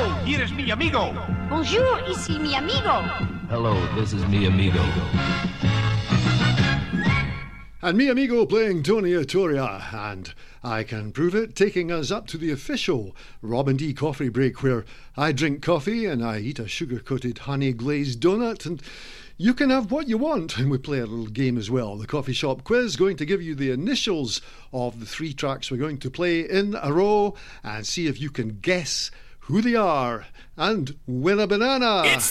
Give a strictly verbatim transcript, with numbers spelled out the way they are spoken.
here is mi amigo. Bonjour, ici mi amigo. Hello, this is mi amigo. And mi amigo playing Tony Atoria, and I can prove it, taking us up to the official Robin D coffee break, where I drink coffee and I eat a sugar-coated honey-glazed donut, and you can have what you want. And we play a little game as well, the coffee shop quiz, going to give you the initials of the three tracks we're going to play in a row and see if you can guess who they are and win a banana. It's